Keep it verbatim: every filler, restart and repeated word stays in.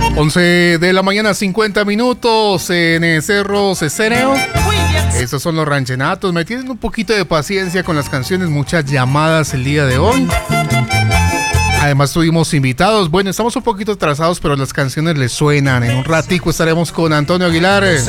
once de la mañana, cincuenta minutos en Cerro Ceseneo. Estos son los ranchenatos. Me tienen un poquito de paciencia con las canciones, muchas llamadas el día de hoy. Además tuvimos invitados. Bueno, estamos un poquito atrasados, pero las canciones les suenan. En un ratico estaremos con Antonio Aguilar.